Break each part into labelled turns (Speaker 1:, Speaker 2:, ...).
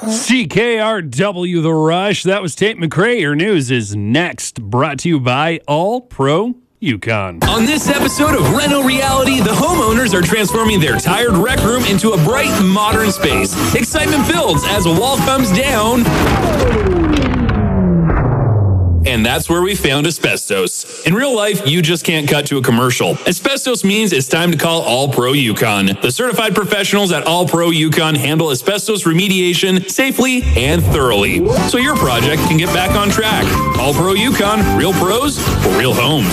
Speaker 1: CKRW The Rush. That was Tate McRae. Your news is next. Brought to you by All Pro Yukon.
Speaker 2: On this episode of Reno Reality, the homeowners are transforming their tired rec room into a bright, modern space. Excitement builds as a wall comes down. And that's where we found asbestos. In real life, you just can't cut to a commercial. Asbestos means it's time to call All Pro Yukon. The certified professionals at All Pro Yukon handle asbestos remediation safely and thoroughly, so your project can get back on track. All Pro Yukon, real pros for real homes.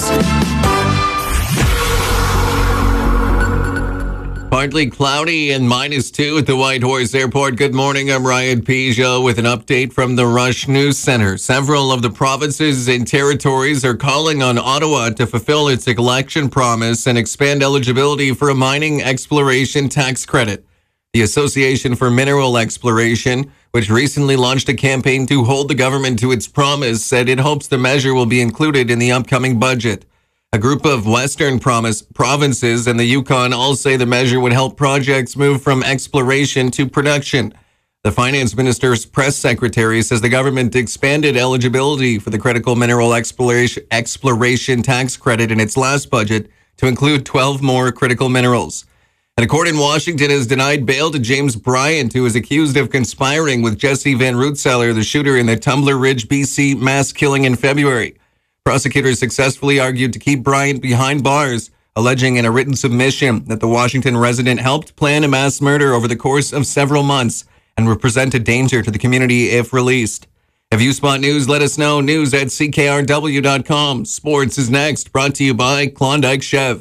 Speaker 3: Partly cloudy and -2 at the Whitehorse Airport. Good morning. I'm Ryan Peugeot with an update from the Rush News Center. Several of the provinces and territories are calling on Ottawa to fulfill its election promise and expand eligibility for a mining exploration tax credit. The Association for Mineral Exploration, which recently launched a campaign to hold the government to its promise, said it hopes the measure will be included in the upcoming budget. A group of Western provinces and the Yukon all say the measure would help projects move from exploration to production. The finance minister's press secretary says the government expanded eligibility for the critical mineral exploration tax credit in its last budget to include 12 more critical minerals. And a court in Washington has denied bail to James Bryant, who is accused of conspiring with Jesse Van Rootseller, the shooter in the Tumbler Ridge, BC mass killing in February. Prosecutors successfully argued to keep Bryant behind bars, alleging in a written submission that the Washington resident helped plan a mass murder over the course of several months and represent a danger to the community if released. If you spot news, let us know. News at CKRW.com. Sports is next, brought to you by Klondike Chev.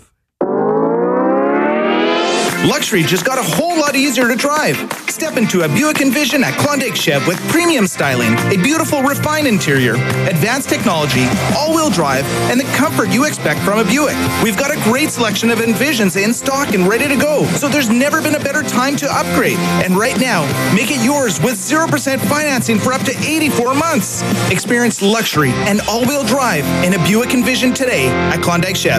Speaker 4: Luxury just got a whole lot easier to drive. Step into a Buick Envision at Klondike Chev with premium styling, a beautiful refined interior, advanced technology, all-wheel drive, and the comfort you expect from a Buick. We've got a great selection of Envisions in stock and ready to go, so there's never been a better time to upgrade. And right now, make it yours with 0% financing for up to 84 months. Experience luxury and all-wheel drive in a Buick Envision today at Klondike Chev.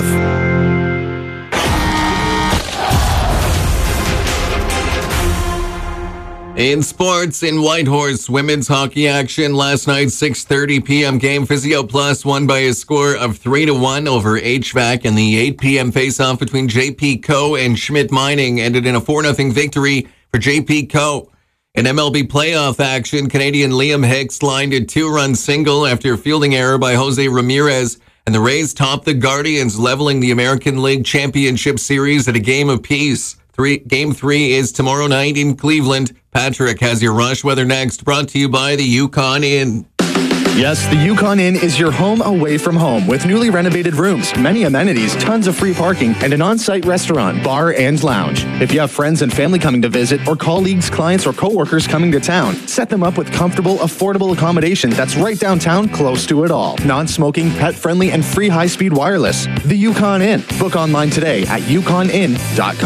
Speaker 3: In sports, in Whitehorse, women's hockey action last night, 6:30 p.m. game. Physio Plus won by a score of 3-1 over HVAC, and the 8 p.m. face-off between JP Co. and Schmidt Mining ended in a 4-0 victory for JP Co. In MLB playoff action, Canadian Liam Hicks lined a 2-run single after a fielding error by Jose Ramirez, and the Rays topped the Guardians, leveling the American League Championship Series at a game apiece. Game 3 is tomorrow night in Cleveland. Patrick has your Rush weather next, brought to you by the Yukon Inn.
Speaker 5: Yes, the Yukon Inn is your home away from home with newly renovated rooms, many amenities, tons of free parking, and an on-site restaurant, bar, and lounge. If you have friends and family coming to visit, or colleagues, clients, or coworkers coming to town, set them up with comfortable, affordable accommodation that's right downtown, close to it all. Non-smoking, pet-friendly, and free high-speed wireless. The Yukon Inn. Book online today at yukoninn.com.